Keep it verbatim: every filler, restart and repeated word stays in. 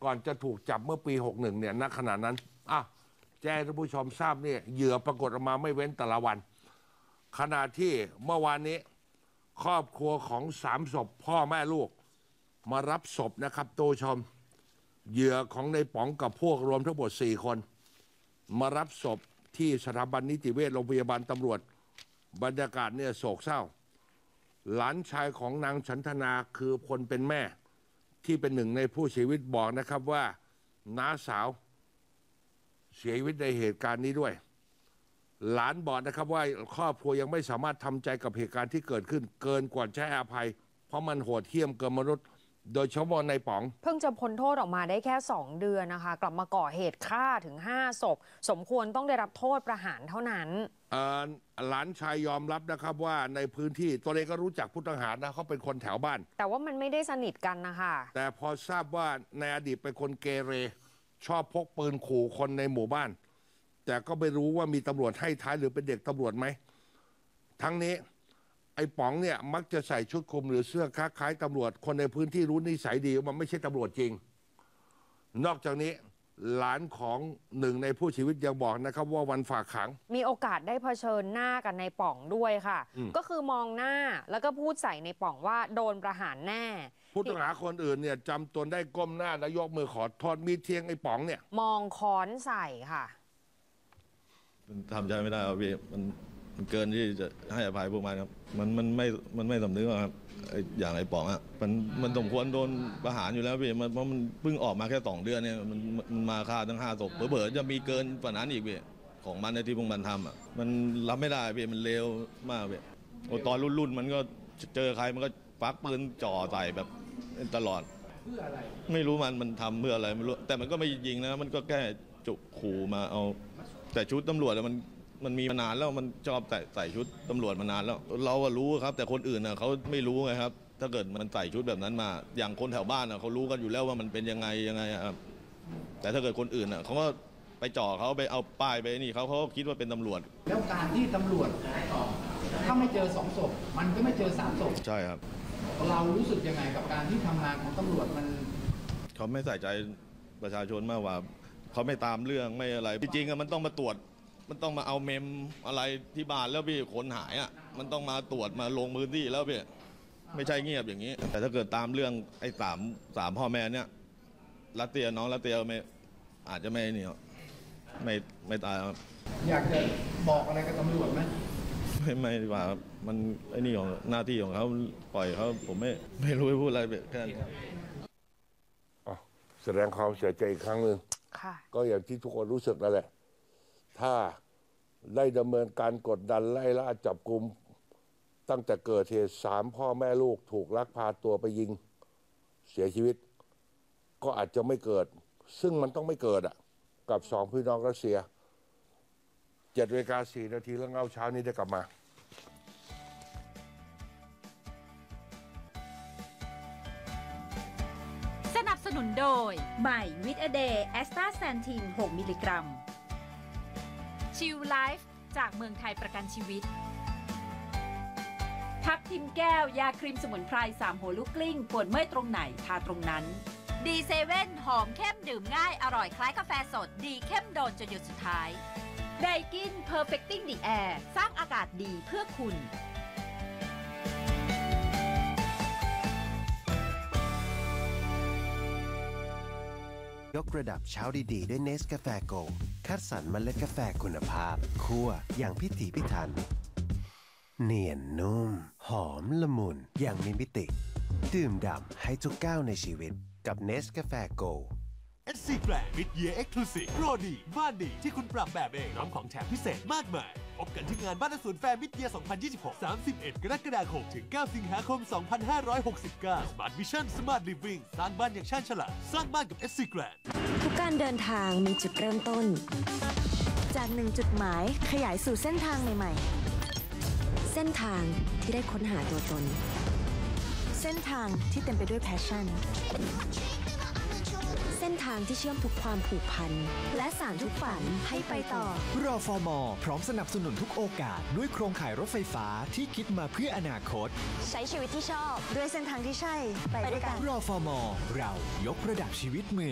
ก่อนจะถูกจับเมื่อปีหกสิบเอ็ดเนี่ยณขณะนั้นอ่ะแจ้งท่านผู้ชมทราบเนี่ยเหยื่อปรากฏออกมาไม่เว้นแต่ละวันขณะที่เมื่อวานนี้ครอบครัวของสามศพพ่อแม่ลูกมารับศพนะครับตัวชมเหยื่อของในป๋องกับพวกรวมทั้งหมดสี่คนมารับศพที่สถาบันนิติเวชโรงพยาบาลตำรวจบรรยากาศเนี่ยโศกเศร้าหลานชายของนางฉันทนาคือคนเป็นแม่ที่เป็นหนึ่งในผู้เสียชีวิตบอกนะครับว่าน้าสาวเสียชีวิตในเหตุการณ์นี้ด้วยหลานบอกนะครับว่าครอบครัวยังไม่สามารถทำใจกับเหตุการณ์ที่เกิดขึ้นเกินกว่าจะให้อภัยเพราะมันโหดเหี้ยมเกินมนุษย์โดยเฉพาะในป๋องเพิ่งจะพ้นโทษออกมาได้แค่สองเดือนนะคะกลับมาก่อเหตุฆ่าถึงห้าศพสมควรต้องได้รับโทษประหารเท่านั้นหลานชายยอมรับนะครับว่าในพื้นที่ตัวเองก็รู้จักผู้ต้องหานะเขาเป็นคนแถวบ้านแต่ว่ามันไม่ได้สนิทกันนะคะแต่พอทราบว่าในอดีตเป็นคนเกเรชอบพกปืนขู่คนในหมู่บ้านแต่ก็ไม่รู้ว่ามีตำรวจให้ท้ายหรือเป็นเด็กตำรวจไหมทั้งนี้ไอ้ป๋องเนี่ยมักจะใส่ชุดคลุมหรือเสื้อคล้ายๆตำรวจคนในพื้นที่รู้นิสัยดีว่ามันไม่ใช่ตำรวจจริงนอกจากนี้หลานของหนึ่งในผู้ชีวิตยังบอกนะครับว่าวันฝากขังมีโอกาสได้เผชิญหน้ากันในป๋องด้วยค่ะก็คือมองหน้าแล้วก็พูดใส่ในป๋องว่าโดนประหารแน่ผู้ต้องหาคนอื่นเนี่ยจำตนได้ก้มหน้าและยกมือขอโทษมีเทียงไอ้ป๋องเนี่ยมองค้อนใส่ค่ะมันทำใจไม่ได้ครับพี่มันมันเกินที่จะให้อภัยพวกมันครับมันมันไม่มันไม่สำนึกครับอย่างไอ้ป๋องอ่ะมันมันสมควรโดนประหารอยู่แล้วพี่มันเพราะมันเพิ่งออกมาแค่สองเดือนเนี่ยมันมันมาฆ่าทั้งห้าศพเผลอๆจะมีเกินกว่านั้นอีกพี่ของมันในที่พวกมันทำอ่ะมันรับไม่ได้พี่มันเลวมากพี่โอ้ตอนรุ่นๆมันก็เจอใครมันก็ฟักปืนจ่อใส่แบบตลอดเพื่ออะไรไม่รู้มันมันทำเพื่ออะไรไม่รู้แต่มันก็ไม่ยิงนะมันก็แค่จุกขู่มาเอาแต่ชุดตำรวจมันมันมีมานานแล้วมันชอบใส่ใส่ชุดตำรวจมานานแล้วเราอะรู้ครับแต่คนอื่นน่ะเขาไม่รู้ไงครับถ้าเกิดมันใส่ชุดแบบนั้นมาอย่างคนแถวบ้านน่ะเขารู้กันอยู่แล้วว่ามันเป็นยังไงยังไงครับแต่ถ้าเกิดคนอื่นน่ะเขาก็ไปจ่อเขาไปเอาป้ายไปนี่เขาเขาคิดว่าเป็นตำรวจแล้วการที่ตำรวจถ้าไม่เจอสองศพมันก็ไม่เจอสามศพใช่ครับเรารู้สึกยังไงกับการที่ทำงานของตำรวจมันเขาไม่ใส่ใจประชาชนมากกว่าเขาไม่ตามเรื่องไม่อะไรจริงๆมันต้องมาตรวจมันต้องมาเอาเมมอะไรที่บ้านแล้วพี่คนหายอ่ะมันต้องมาตรวจมาลงพื้นที่แล้วพี่ไม่ใช่เงียบอย่างนี้แต่ถ้าเกิดตามเรื่องไอ้สามสามพ่อแม่เนี่ยรัตเตียน้องรัตเตียไม่อาจจะไม่เนี่ยไม่ไม่ตายครับอยากจะบอกอะไรกับตำรวจไหมไม่ไม่ดีกว่ามันไอ้นี่ของหน้าที่ของเขาปล่อยเขาผมไม่ไม่รู้จะพูดอะไรแค่นี้แสดงความเสียใจอีกครั้งหนึ่งก็อย่างที่ทุกคนรู้สึกนั่นแหละถ้าได้ดำเนินการกดดันไล่ล่าจับกุมตั้งแต่เกิดเหตุสามพ่อแม่ลูกถูกลักพาตัวไปยิงเสียชีวิตก็อาจจะไม่เกิดซึ่งมันต้องไม่เกิดอ่ะกับสองพี่น้องรัสเซียเจ็ดนาฬิกาสี่นาทีแล้วเงาเช้านี้ได้กลับมาสนับสนุนโดยใหม่วิตอเดย์แอสตาแซนทินหกมิลลิกรัมชิลไลฟ์จากเมืองไทยประกันชีวิตทับทิมแก้วยาครีมสมุนไพรสามหัวลูกกลิ้งปวดเมื่อยตรงไหนทาตรงนั้นดีเซเว่นหอมเข้มดื่มง่ายอร่อยคล้ายกาแฟสดดีเข้มโดนจนหยดสุดท้ายไดกิน Perfecting the Air สร้างอากาศดีเพื่อคุณยกระดับเช้าดีๆด้วยเนสกาแฟโกลด์คัดสรรเมล็ดกาแฟคุณภาพคั่วอย่างพิถีพิถันเนียนนุ่มหอมละมุนอย่างมีมิติดื่มด่ำให้ทุกก้าวในชีวิตกับเนสกาแฟโกลด์เอส ซี Grand Mid Year Exclusive โปรดีบ้านดีที่คุณปรับแบบเองพร้อมของแถมพิเศษมากมายพบกันที่งานบ้านและสวนแฟร์ Mid Year สองพันยี่สิบหก สามสิบเอ็ด กรกฎาคมถึง เก้า สิงหาคม สองพันห้าร้อยหกสิบเก้า Smart Vision Smart Living สร้างบ้านอย่างชาญฉลาดสร้างบ้านกับ เอส ซี Grand ทุกการเดินทางมีจุดเริ่มต้นจากหนึ่งจุดหมายขยายสู่เส้นทางใหม่ๆเส้นทางที่ได้ค้นหาตัวตนเส้นทางที่เต็มไปด้วยแพชชั่นเส้นทางที่เชื่อมทุกความผูกพันและสานทุกฝันให้ไปต่อรฟม.พร้อมสนับสนุนทุกโอกาสด้วยโครงข่ายรถไฟฟ้าที่คิดมาเพื่ออนาคตใช้ชีวิตที่ชอบด้วยเส้นทางที่ใช่ไปด้วยกันรฟม.เรายกระดับชีวิตเมือง